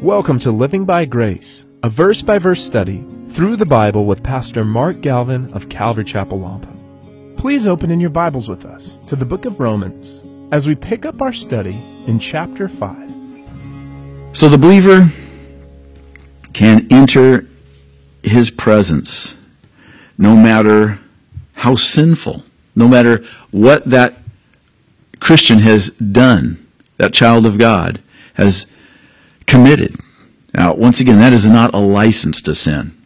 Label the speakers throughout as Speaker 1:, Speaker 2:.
Speaker 1: Welcome to Living by Grace, a verse-by-verse study through the Bible with Pastor Mark Galvin of Calvary Chapel, Lompoc. Please open in your Bibles with us to the book of Romans as we pick up our study in chapter 5.
Speaker 2: So the believer can enter his presence no matter how sinful, no matter what that Christian has done, that child of God has committed. Now, once again, that is not a license to sin.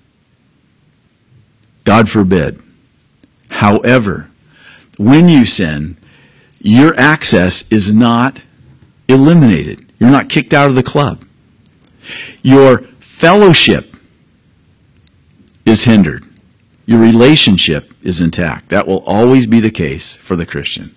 Speaker 2: God forbid. However, when you sin, your access is not eliminated. You're not kicked out of the club. Your fellowship is hindered. Your relationship is intact. That will always be the case for the Christian.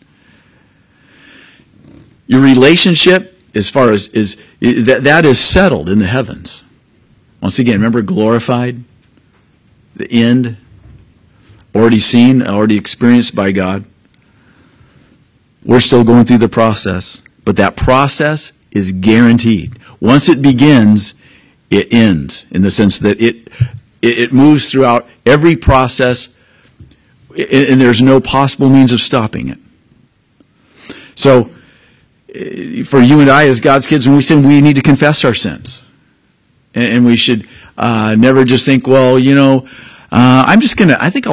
Speaker 2: Your relationship, as far as that is settled in the heavens. Once again, remember, glorified, the end, already seen, already experienced by God. We're still going through the process, but that process is guaranteed. Once it begins, it ends, in the sense that it moves throughout every process, and there's no possible means of stopping it. So, for you and I as God's kids, when we sin, we need to confess our sins. And we should never just think, well, I think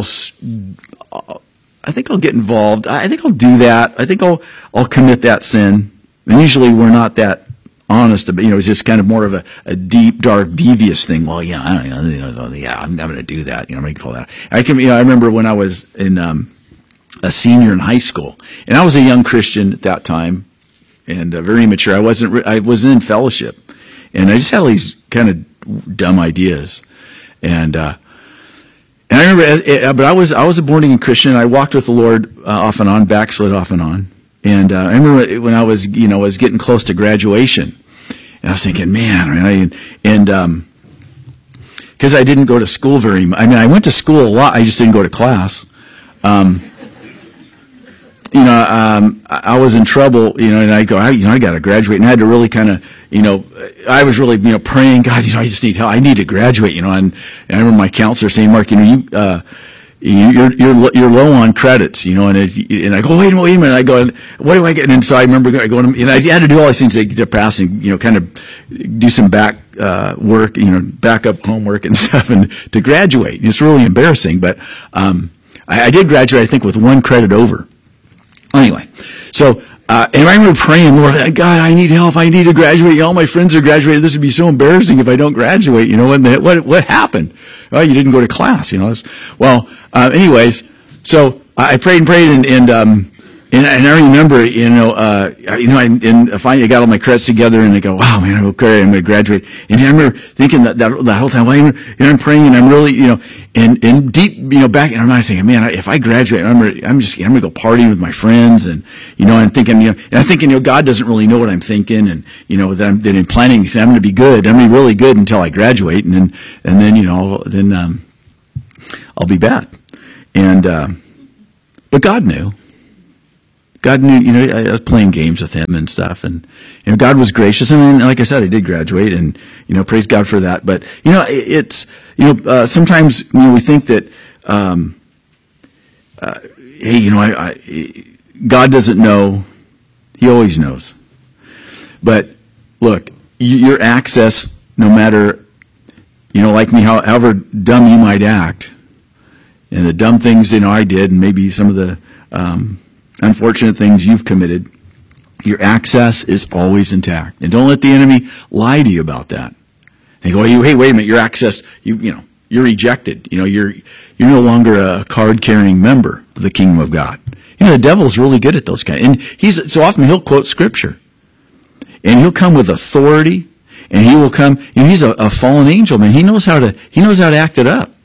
Speaker 2: I'll get involved. I think I'll do that. I think I'll commit that sin. And usually we're not that honest about, it's just kind of more of a deep, dark, devious thing. Well, yeah, I don't know, I'm going to do that. I'm going to pull that. I remember when I was in a senior in high school, and I was a young Christian at that time, and very immature. I was in fellowship, and I just had all these kind of dumb ideas, and I remember, but I was a born again Christian. I walked with the Lord off and on, backslid off and on, and I remember when I was getting close to graduation, and I was thinking, man, and because I didn't go to school very much. I mean, I went to school a lot. I just didn't go to class. I was in trouble, and I go, I got to graduate, and I had to really kind of, I was really, praying, God, I just need help. I need to graduate, and I remember my counselor saying, Mark, you're low on credits, and I go, wait a minute, I go, what do I get? And so I remember going, and I had to do all these things to get past, and kind of do some back work, backup homework and stuff, and to graduate. It's really embarrassing, but I did graduate, I think, with 1 credit over. Anyway, so, and I remember praying, Lord, God, I need help. I need to graduate. All my friends are graduated. This would be so embarrassing if I don't graduate. What happened? Well, you didn't go to class, Well, anyways, so I prayed and prayed, and I remember, I finally got all my credits together, and I go, wow, man, okay, I'm going to graduate. And I remember thinking that whole time, well, I'm praying, and I'm really, and deep, back, and I'm thinking, man, if I graduate, I'm going to go partying with my friends, and, I'm thinking, God doesn't really know what I'm thinking, and, that I'm planning, I'm going to be good. I'm going to be really good until I graduate, and then I'll be bad. And, but God knew. God knew, I was playing games with him and stuff, and, God was gracious, and then, like I said, I did graduate, and, praise God for that. But, it's, sometimes, we think that, hey, God doesn't know. He always knows. But, look, your access, no matter, like me, however dumb you might act, and the dumb things, I did, and maybe some of the, unfortunate things you've committed, your access is always intact. And don't let the enemy lie to you about that. They go, hey, wait a minute, your access, you're rejected. You're no longer a card-carrying member of the kingdom of God. The devil's really good at those kind. And so often he'll quote scripture. And he'll come with authority, and he will come, he's a fallen angel, man. He knows how to act it up.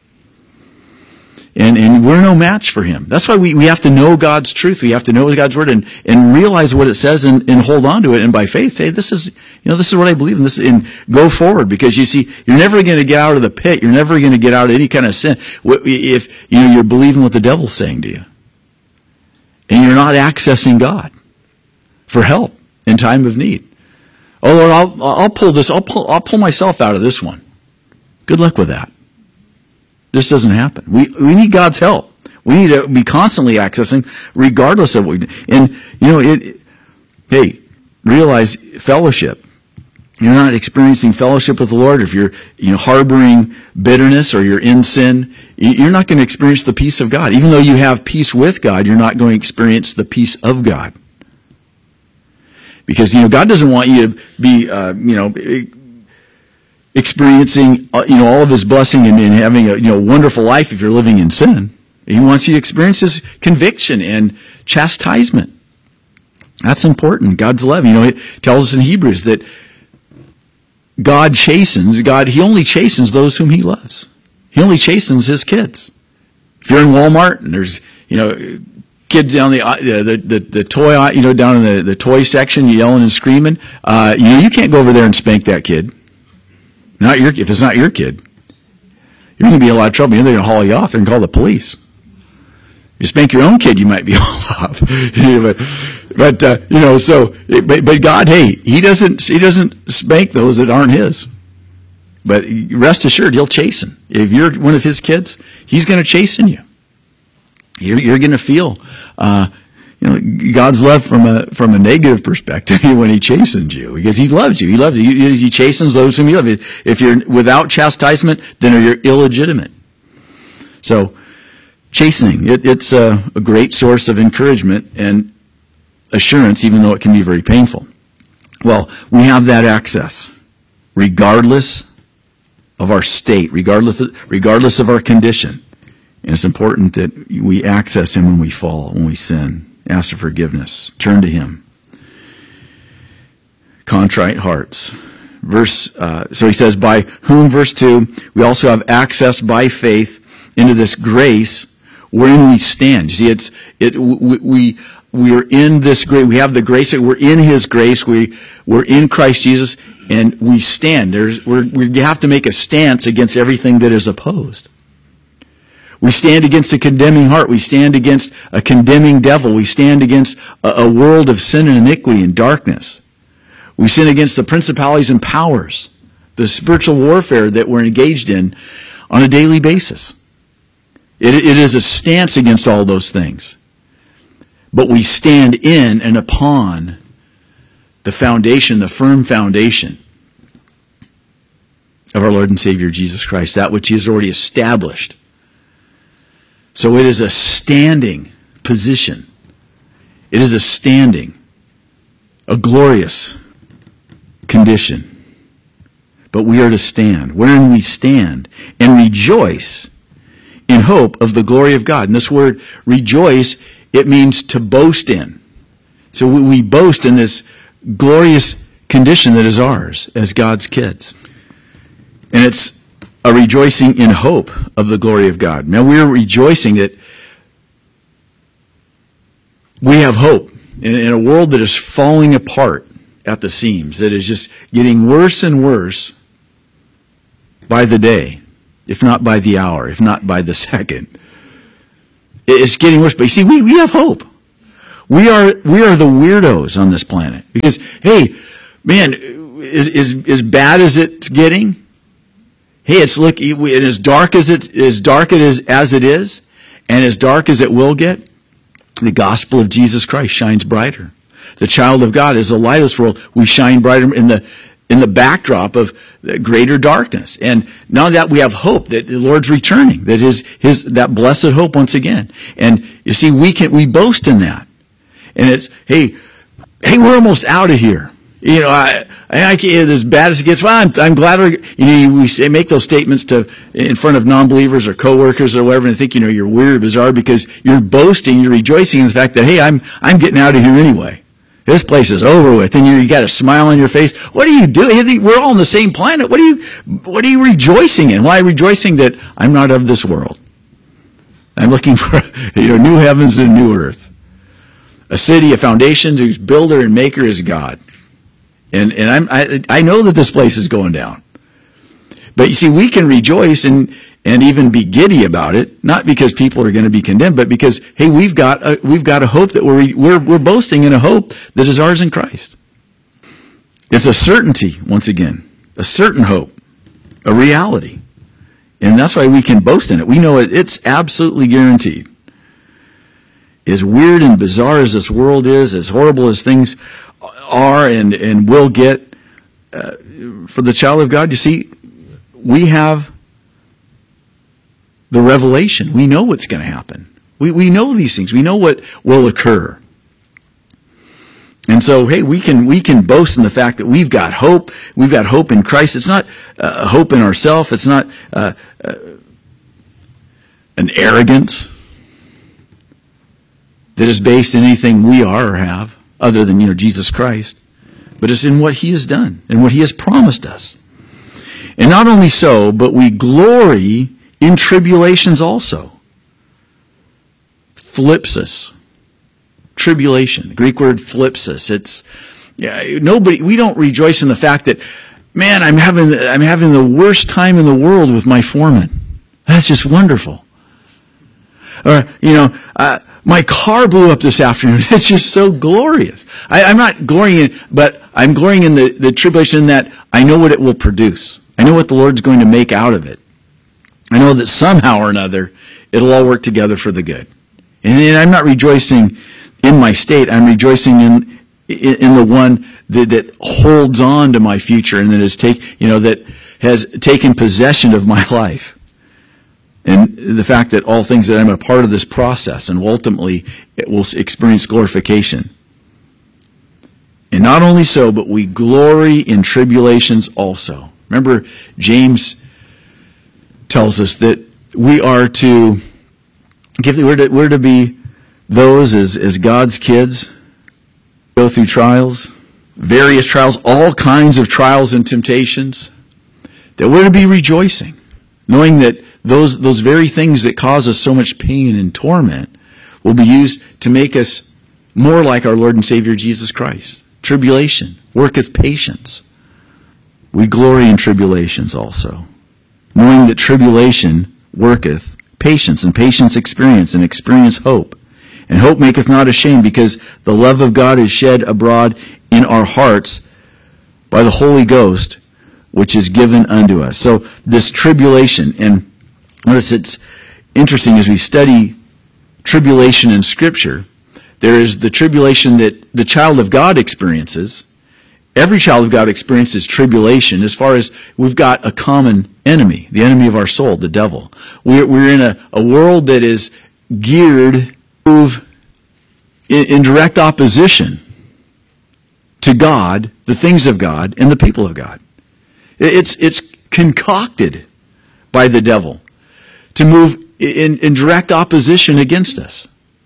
Speaker 2: And we're no match for him. That's why we have to know God's truth. We have to know God's word and realize what it says and hold on to it. And by faith say, this is what I believe in, and go forward, because you see, you're never going to get out of the pit. You're never going to get out of any kind of sin if you're believing what the devil's saying to you. And you're not accessing God for help in time of need. Oh Lord, I'll pull this. I'll pull myself out of this one. Good luck with that. This doesn't happen. We need God's help. We need to be constantly accessing, regardless of what we do. And hey, realize fellowship. You're not experiencing fellowship with the Lord. If you're harboring bitterness or you're in sin, you're not going to experience the peace of God. Even though you have peace with God, you're not going to experience the peace of God. Because God doesn't want you to be experiencing all of His blessing and having a wonderful life if you're living in sin. He wants you to experience His conviction and chastisement. That's important. God's love. It tells us in Hebrews that God chastens. He only chastens those whom He loves. He only chastens His kids. If you're in Walmart and there's kids down the toy down in the toy section yelling and screaming, you can't go over there and spank that kid. If it's not your kid, you're going to be in a lot of trouble. They're going to haul you off and call the police. You spank your own kid, you might be hauled off. But God, hey, He doesn't spank those that aren't His. But rest assured, He'll chasten. If you're one of His kids, He's going to chasten you. You're going to feel, God's love from a negative perspective when He chastens you, because He loves you. He loves you. He chastens those whom He loves. If you're without chastisement, then you're illegitimate. So, chastening, it's a great source of encouragement and assurance, even though it can be very painful. Well, we have that access, regardless of our state, regardless of our condition. And it's important that we access Him when we fall, when we sin. Ask for forgiveness. Turn to Him. Contrite hearts. So he says, by whom, verse 2, we also have access by faith into this grace wherein we stand. You see, we are in this grace. We have the grace. We're in His grace. We're in Christ Jesus, and we stand. We have to make a stance against everything that is opposed. We stand against a condemning heart. We stand against a condemning devil. We stand against a world of sin and iniquity and darkness. We sin against the principalities and powers, the spiritual warfare that we're engaged in on a daily basis. It is a stance against all those things. But we stand in and upon the foundation, the firm foundation of our Lord and Savior Jesus Christ, that which He has already established. So it is a standing position. It is a glorious condition. But we are to stand, wherein we stand, and rejoice in hope of the glory of God. And this word rejoice, it means to boast in. So we boast in this glorious condition that is ours as God's kids. And it's a rejoicing in hope of the glory of God. Now we are rejoicing that we have hope in a world that is falling apart at the seams, that is just getting worse and worse by the day, if not by the hour, if not by the second. It's getting worse. But you see, we have hope. We are the weirdos on this planet. Because, hey, man, as bad as it's getting, hey, it's and as dark as it is, and as dark as it will get, the gospel of Jesus Christ shines brighter. The child of God is the light of this world. We shine brighter in the backdrop of greater darkness. And now that we have hope that the Lord's returning, that his that blessed hope once again. And you see, we boast in that. And it's, hey, we're almost out of here. I as bad as it gets. Well, I'm glad we make those statements in front of non-believers or coworkers or whatever, and think you're weird or bizarre because you're boasting, you're rejoicing in the fact that, hey, I'm getting out of here anyway. This place is over with, and you got a smile on your face. What are you doing? We're all on the same planet. What are you rejoicing in? Why rejoicing that I'm not of this world? I'm looking for new heavens and new earth, a city, a foundation whose builder and maker is God. And I know that this place is going down. But you see, we can rejoice and even be giddy about it, not because people are going to be condemned, but because, hey, we've got a hope that we're boasting in a hope that is ours in Christ. It's a certainty, once again, a certain hope, a reality. And that's why we can boast in it. We know it's absolutely guaranteed. As weird and bizarre as this world is, as horrible as things are and will get, for the child of God, you see, we have the revelation. We know what's going to happen. We know these things. We know what will occur. And so, hey, we can boast in the fact that we've got hope. We've got hope in Christ. It's not hope in ourselves. It's not an arrogance that is based in anything we are or have, other than, Jesus Christ. But it's in what He has done and what He has promised us. And not only so, but we glory in tribulations also. Thlipsis. Tribulation. The Greek word thlipsis. We don't rejoice in the fact that, man, I'm having the worst time in the world with my foreman. That's just wonderful. Or, my car blew up this afternoon. It's just so glorious. I'm not glorying in it, but I'm glorying in the tribulation in that I know what it will produce. I know what the Lord's going to make out of it. I know that somehow or another it'll all work together for the good. And I'm not rejoicing in my state. I'm rejoicing in the one that holds on to my future and that has taken possession of my life. And the fact that all things that I'm a part of this process, and ultimately it will experience glorification. And not only so, but we glory in tribulations also. Remember, James tells us that we are to we're to be those as God's kids, go through trials, various trials, all kinds of trials and temptations, that we're to be rejoicing, knowing that those very things that cause us so much pain and torment will be used to make us more like our Lord and Savior Jesus Christ. Tribulation worketh patience. We glory in tribulations also, knowing that tribulation worketh patience, and patience experience, and experience hope. And hope maketh not ashamed, because the love of God is shed abroad in our hearts by the Holy Ghost, which is given unto us. So this tribulation, and notice it's interesting as we study tribulation in Scripture, there is the tribulation that the child of God experiences. Every child of God experiences tribulation as far as we've got a common enemy, the enemy of our soul, the devil. We're in a world that is geared to move in direct opposition to God, the things of God, and the people of God. It's concocted by the devil to move in direct opposition against us.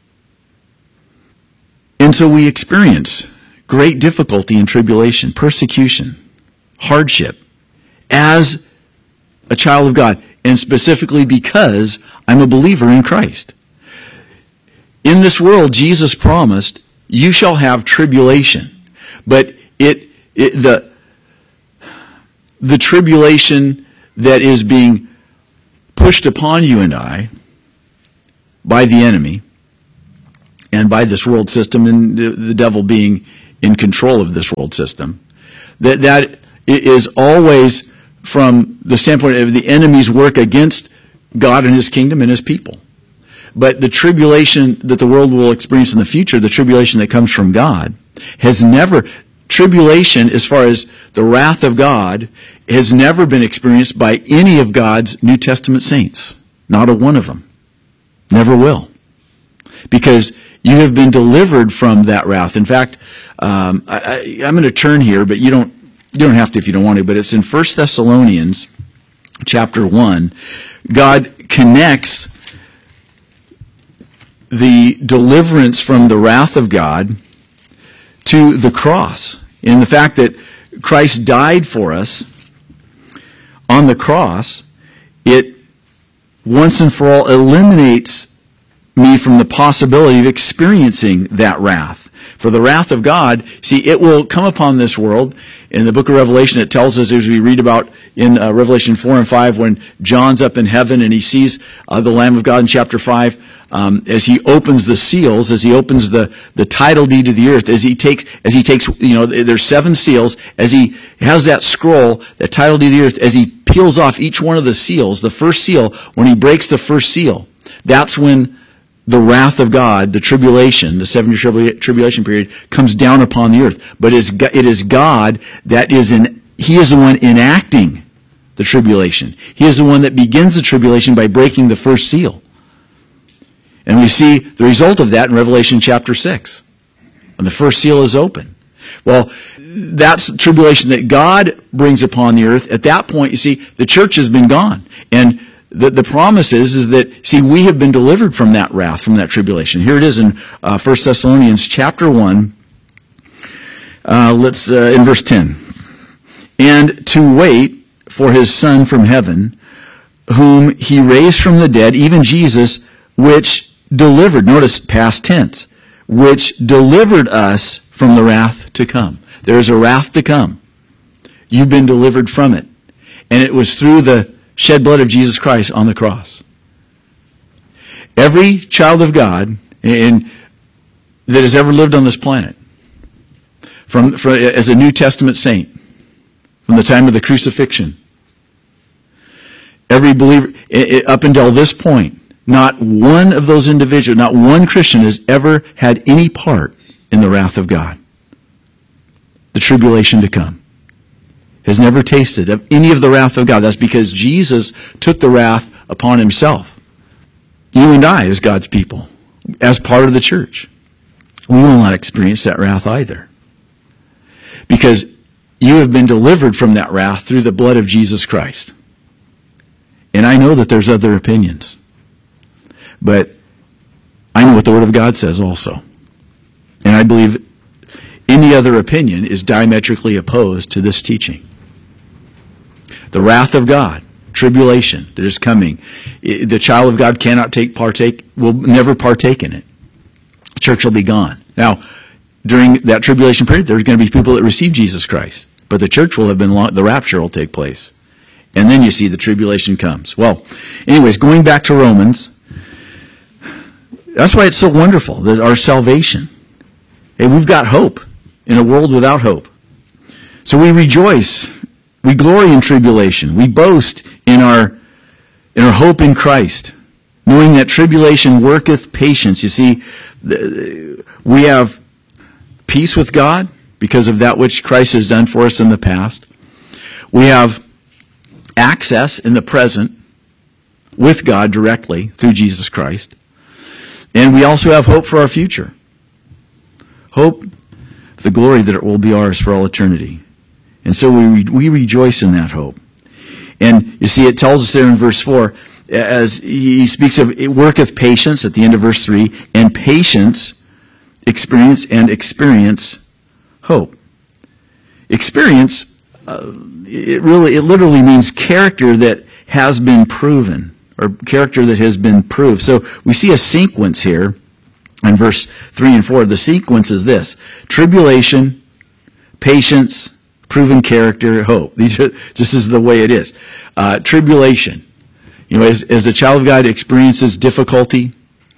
Speaker 2: And so we experience great difficulty and tribulation, persecution, hardship as a child of God, and specifically because I'm a believer in Christ. In this world, Jesus promised, you shall have tribulation. But the tribulation that is being pushed upon you and I by the enemy and by this world system, and the devil being in control of this world system, that is always from the standpoint of the enemy's work against God and His kingdom and His people. But the tribulation that the world will experience in the future, the tribulation that comes from God, tribulation as far as the wrath of God has never been experienced by any of God's New Testament saints. Not a one of them. Never will. Because you have been delivered from that wrath. In fact, I'm going to turn here, but you don't have to if you don't want to, but it's in 1 Thessalonians chapter 1. God connects the deliverance from the wrath of God to the cross, in the fact that Christ died for us on the cross. It once and for all eliminates me from the possibility of experiencing that wrath. For the wrath of God, see, it will come upon this world. In the book of Revelation, it tells us, as we read about in Revelation 4 and 5, when John's up in heaven and he sees the Lamb of God in chapter 5, as he opens the seals, as he opens the title deed of the earth, as he takes, there's 7 seals, as he has that scroll, that title deed of the earth, as he peels off each one of the seals, the first seal, when he breaks the first seal, that's when the wrath of God, the tribulation, the 7-year tribulation period, comes down upon the earth. But it is God that He is the one enacting the tribulation. He is the one that begins the tribulation by breaking the first seal. And we see the result of that in Revelation chapter 6, when the first seal is open. Well, that's tribulation that God brings upon the earth. At that point, you see, the church has been gone. And the promise is that, see, we have been delivered from that wrath, from that tribulation. Here it is in 1 Thessalonians chapter 1, in verse 10. And to wait for his Son from heaven, whom he raised from the dead, even Jesus, which delivered, notice past tense, which delivered us from the wrath to come. There is a wrath to come. You've been delivered from it. And it was through the shed blood of Jesus Christ on the cross. Every child of God that has ever lived on this planet, as a New Testament saint, from the time of the crucifixion, every believer up until this point, not one of those individuals, not one Christian has ever had any part in the wrath of God, the tribulation to come. Has never tasted of any of the wrath of God. That's because Jesus took the wrath upon himself. You and I, as God's people, as part of the church, we will not experience that wrath either. Because you have been delivered from that wrath through the blood of Jesus Christ. And I know that there's other opinions. But I know what the Word of God says also. And I believe any other opinion is diametrically opposed to this teaching. The wrath of God, tribulation that is coming. The child of God will never partake in it. The church will be gone. Now, during that tribulation period, there's going to be people that receive Jesus Christ. But the church will have been the rapture will take place. And then you see the tribulation comes. Well, anyways, going back to Romans, that's why it's so wonderful, that our salvation. Hey, we've got hope in a world without hope. So we rejoice. We glory in tribulation. We boast in our hope in Christ, knowing that tribulation worketh patience. You see, we have peace with God because of that which Christ has done for us in the past. We have access in the present with God directly through Jesus Christ. And we also have hope for our future. Hope for the glory that it will be ours for all eternity. And so we rejoice in that hope. And you see, it tells us there in verse 4, as he speaks of, it worketh patience at the end of verse 3, and patience, experience hope. Experience, it literally means character that has been proven, or character that has been proved. So we see a sequence here in verse 3 and 4. The sequence is this: tribulation, patience, proven character, hope. This is the way it is. Tribulation. As a child of God experiences difficulty,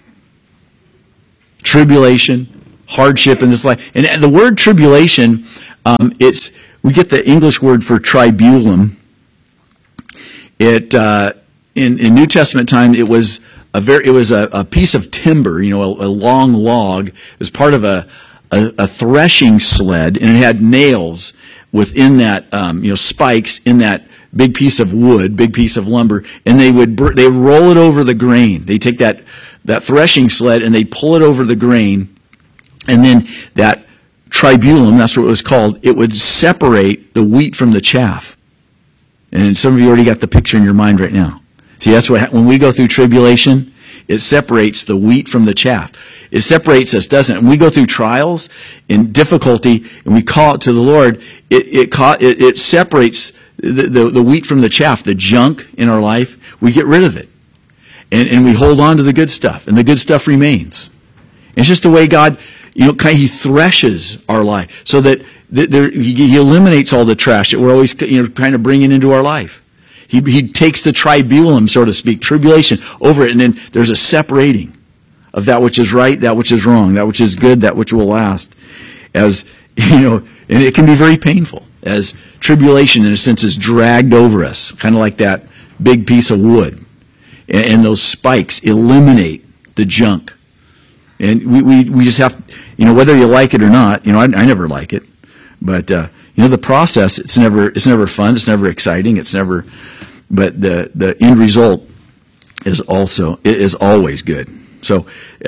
Speaker 2: tribulation, hardship in this life. And the word tribulation, we get the English word for tribulum. In New Testament time, it was a piece of timber, a long log. It was part of a threshing sled, and it had nails within that, spikes in that big piece of wood, big piece of lumber, and they roll it over the grain. They take that threshing sled and they pull it over the grain, and then that tribulum, that's what it was called, it would separate the wheat from the chaff. And some of you already got the picture in your mind right now. See, that's what when we go through tribulation, it separates the wheat from the chaff. It separates us, doesn't it? When we go through trials and difficulty and we call it to the Lord, it separates the wheat from the chaff, the junk in our life. We get rid of it. And we hold on to the good stuff, and the good stuff remains. It's just the way God, he threshes our life so that he eliminates all the trash that we're always, kind of bringing into our life. He takes the tribulum, so to speak, tribulation over it, and then there's a separating of that which is right, that which is wrong, that which is good, that which will last. As, and it can be very painful as tribulation, in a sense, is dragged over us, kind of like that big piece of wood. And those spikes eliminate the junk. And we just have, whether you like it or not, I never like it. But, the process, it's never fun, it's never exciting, but the end result is always good. So,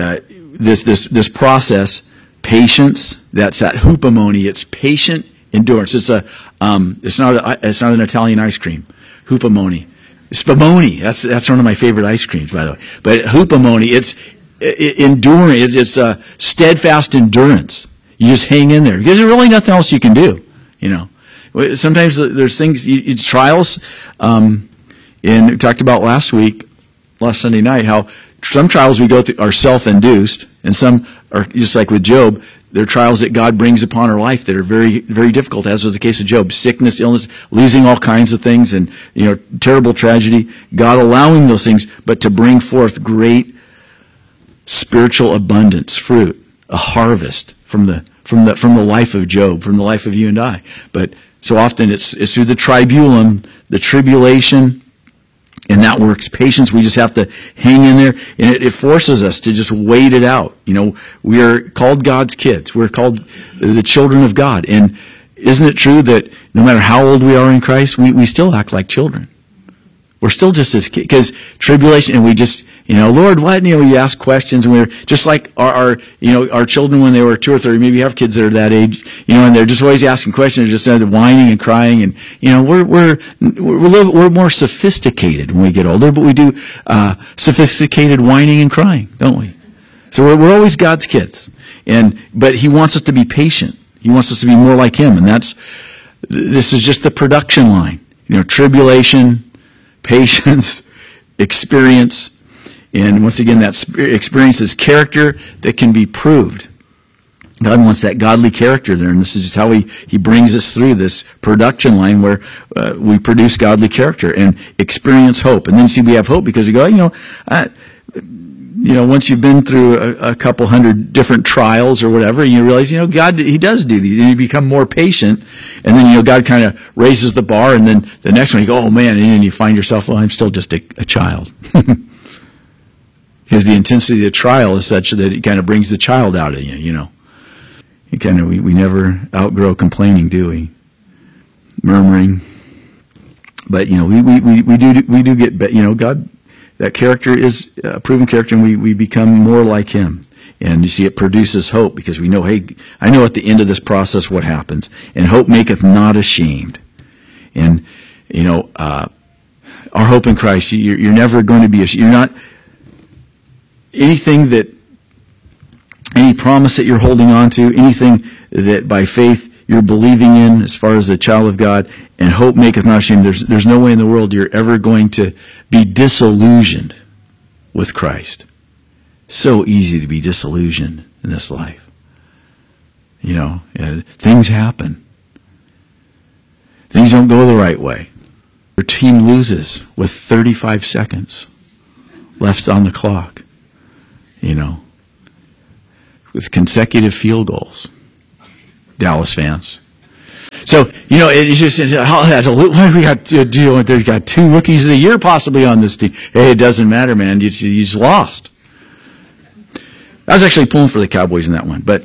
Speaker 2: this process, patience, that's that hupomone, it's patient endurance. It's not an Italian ice cream. Hupomone. Spumoni, that's one of my favorite ice creams, by the way. But hupomone, it's enduring, it's a steadfast endurance. You just hang in there because there's really nothing else you can do. Sometimes there's things, trials, and we talked about last Sunday night, how some trials we go through are self-induced, and some are just like with Job. They're trials that God brings upon our life that are very, very difficult, as was the case of Job. Sickness, illness, losing all kinds of things, and, terrible tragedy. God allowing those things, but to bring forth great spiritual abundance, fruit, a harvest from the life of Job, from the life of you and I. But so often it's through the tribulum, the tribulation, and that works patience. We just have to hang in there, and it forces us to just wait it out. We are called God's kids. We're called the children of God. And isn't it true that no matter how old we are in Christ, we still act like children? We're still just as kids, because tribulation, and we just, Lord, what? You ask questions, and we're just like our children when they were 2 or 3. Maybe you have kids that are that age, and they're just always asking questions, they're just whining and crying, and we're more sophisticated when we get older, but we do sophisticated whining and crying, don't we? So we're always God's kids, but He wants us to be patient. He wants us to be more like Him, and this is just the production line. Tribulation, patience, experience. And once again, that experience is character that can be proved. God wants that godly character there, and this is just how He brings us through this production line where we produce godly character and experience hope. And then we have hope because we go, once you've been through a couple hundred different trials or whatever, you realize, God, He does do these, and you become more patient, and then, God kind of raises the bar, and then the next one you go, oh man, and then you find yourself, well, I'm still just a child. Because the intensity of the trial is such that it kind of brings the child out of you, We never outgrow complaining, do we? Murmuring. But, we do get, God, that character is a proven character, and we become more like Him. And you see, it produces hope because we know, hey, I know at the end of this process what happens. And hope maketh not ashamed. And, our hope in Christ, you're never going to be ashamed. You're not... Any promise that you're holding on to, anything that by faith you're believing in as far as a child of God, and hope maketh not ashamed, there's no way in the world you're ever going to be disillusioned with Christ. So easy to be disillusioned in this life. Things happen. Things don't go the right way. Your team loses with 35 seconds left on the clock. With consecutive field goals. Dallas fans. So, it's just, what do we got to deal with? They've got 2 rookies of the year possibly on this team. Hey, it doesn't matter, man. You just lost. I was actually pulling for the Cowboys in that one. But,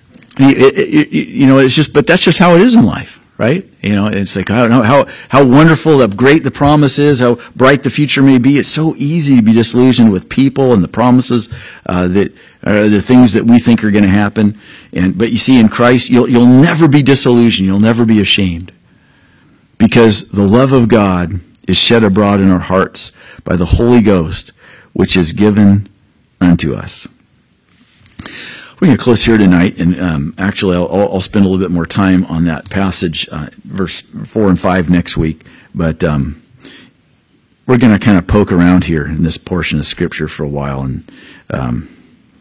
Speaker 2: but that's just how it is in life. Right? It's like, I don't know how wonderful, how great the promise is, how bright the future may be. It's so easy to be disillusioned with people and the promises that are the things that we think are going to happen. But you see, in Christ, you'll never be disillusioned. You'll never be ashamed, because the love of God is shed abroad in our hearts by the Holy Ghost, which is given unto us. We're going to close here tonight, and actually I'll spend a little bit more time on that passage, verse 4 and 5 next week. But we're going to kind of poke around here in this portion of Scripture for a while, and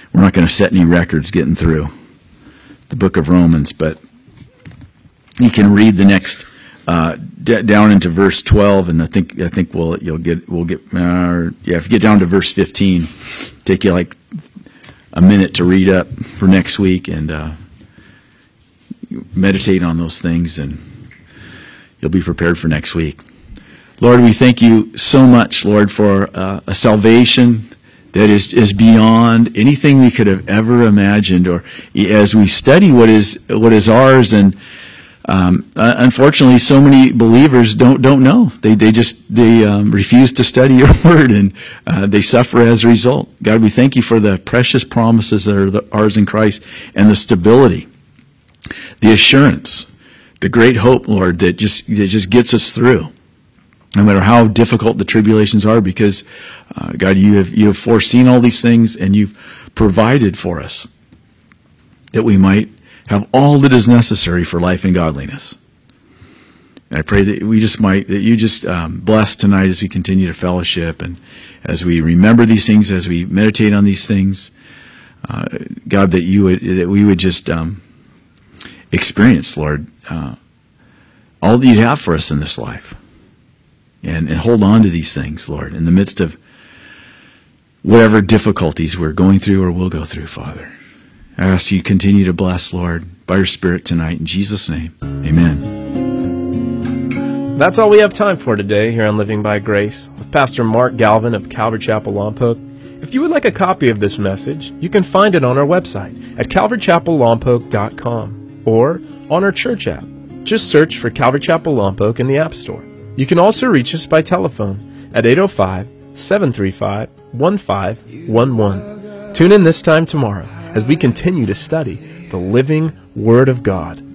Speaker 2: we're not going to set any records getting through the book of Romans, but you can read the next down into verse 12, and I think if you get down to verse 15, take you like a minute to read up for next week and meditate on those things, and you'll be prepared for next week. Lord, we thank you so much, Lord, for a salvation that is beyond anything we could have ever imagined, or as we study what is ours. And unfortunately, so many believers don't know. They refuse to study your word, and they suffer as a result. God, we thank you for the precious promises that are ours in Christ, and the stability, the assurance, the great hope, Lord, that just gets us through, no matter how difficult the tribulations are, because God, you have foreseen all these things, and you've provided for us that we might have all that is necessary for life and godliness. And I pray that you just bless tonight as we continue to fellowship, and as we remember these things, as we meditate on these things, God, that we would just experience, Lord, all that you have for us in this life. And hold on to these things, Lord, in the midst of whatever difficulties we're going through or will go through, Father. I ask you continue to bless, Lord, by your Spirit tonight. In Jesus' name, amen.
Speaker 1: That's all we have time for today here on Living by Grace with Pastor Mark Galvin of Calvary Chapel Lompoc. If you would like a copy of this message, you can find it on our website at calvarychapellompoc.com or on our church app. Just search for Calvary Chapel Lompoc in the App Store. You can also reach us by telephone at 805-735-1511. Tune in this time tomorrow as we continue to study the living Word of God.